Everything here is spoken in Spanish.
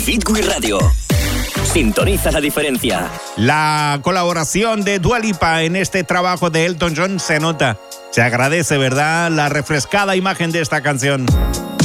Fitwi Radio. Sintoniza la diferencia. La colaboración de Dua Lipa en este trabajo de Elton John se nota. Se agradece, ¿verdad? La refrescada imagen de esta canción.